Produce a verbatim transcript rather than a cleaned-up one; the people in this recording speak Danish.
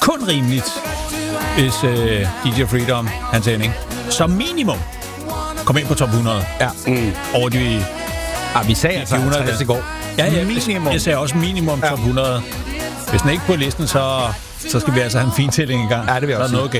kun rimeligt, hvis øh, D J Freedom, Hans Henning, som minimum kom ind på top hundrede. Ja. Mm. Over de... Ja, vi sagde altså halvtreds i går. Ja, ja, minimum. Jeg sagde også minimum ja. top hundrede. Hvis den ikke er på listen, så, så skal vi altså have en fin tælling i gang. Ja, det vil jeg også noget